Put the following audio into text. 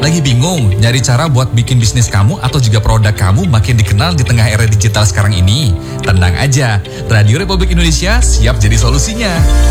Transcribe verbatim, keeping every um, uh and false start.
Lagi bingung nyari cara buat bikin bisnis kamu atau juga produk kamu makin dikenal di tengah era digital sekarang ini? Tenang aja, Radio Republik Indonesia siap jadi solusinya.